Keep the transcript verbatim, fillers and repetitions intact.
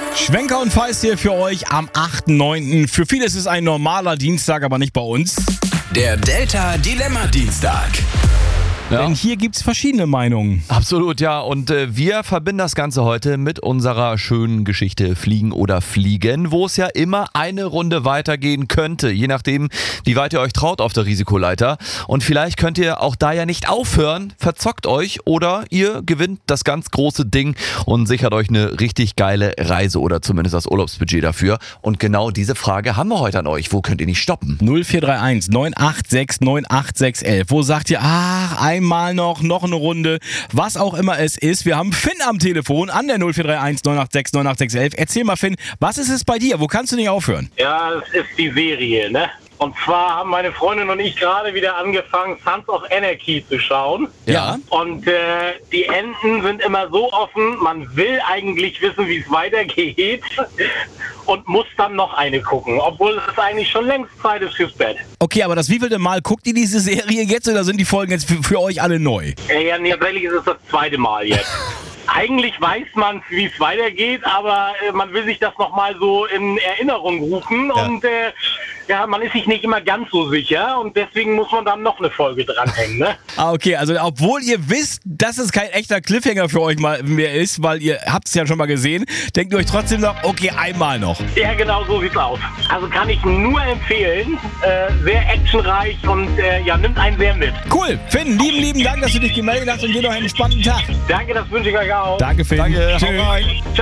Schwenker und Feist hier für euch am achten neunten Für viele ist es ein normaler Dienstag, aber nicht bei uns. Der Delta Dilemma Dienstag. Ja. Denn hier gibt's verschiedene Meinungen. Absolut, ja. Und äh, wir verbinden das Ganze heute mit unserer schönen Geschichte Fliegen oder Fliegen, wo es ja immer eine Runde weitergehen könnte, je nachdem, wie weit ihr euch traut auf der Risikoleiter. Und vielleicht könnt ihr auch da ja nicht aufhören, verzockt euch oder ihr gewinnt das ganz große Ding und sichert euch eine richtig geile Reise oder zumindest das Urlaubsbudget dafür. Und genau diese Frage haben wir heute an euch. Wo könnt ihr nicht stoppen? null vier drei eins neun acht sechs neun acht sechs eins. Wo sagt ihr, ach, einmal noch, noch eine Runde, was auch immer es ist. Wir haben Finn am Telefon an der null vier drei eins neun acht sechs neun acht sechs eins. Erzähl mal, Finn, was ist es bei dir? Wo kannst du nicht aufhören? Ja, es ist die Serie, ne? Und zwar haben meine Freundin und ich gerade wieder angefangen, Sons of Anarchy zu schauen. Ja. Und äh, die Enden sind immer so offen, man will eigentlich wissen, wie es weitergeht und muss dann noch eine gucken, obwohl es eigentlich schon längst Zeit ist fürs Bett. Okay, aber das wievielte Mal guckt ihr diese Serie jetzt oder sind die Folgen jetzt für, für euch alle neu? Äh, ja, nee, tatsächlich ist es das zweite Mal jetzt. Eigentlich weiß man, wie es weitergeht, aber äh, man will sich das nochmal so in Erinnerung rufen Ja. und äh, ja, man ist sich nicht immer ganz so sicher und deswegen muss man dann noch eine Folge dranhängen, ne? Ah, okay, also obwohl ihr wisst, dass es kein echter Cliffhanger für euch mal mehr ist, weil ihr habt es ja schon mal gesehen, denkt ihr euch trotzdem noch, okay, einmal noch. Ja, genau so sieht's aus. Also kann ich nur empfehlen, äh, sehr actionreich und äh, ja, nimmt einen sehr mit. Cool, Finn, lieben, lieben Dank, dass du dich gemeldet hast und dir noch einen spannenden Tag. Danke, das wünsche ich euch auch. Danke, Finn. Danke, hau Tschüss. rein.